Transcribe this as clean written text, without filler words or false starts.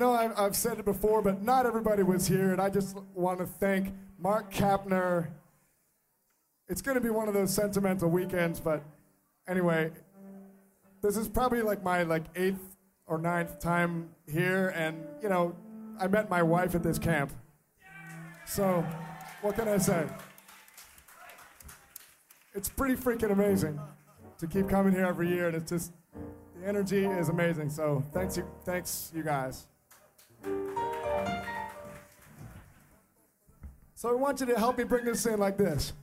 No, I've said it before, but not everybody was here, and I just want to thank Mark Kapner. It's going to be one of those sentimental weekends, but anyway, this is probably like my eighth or ninth time here, and you know, I met my wife at this camp. So, what can I say? It's pretty freaking amazing to keep coming here every year, and it's just the energy is amazing. So, thanks you guys. So I want you to help me bring this in like this.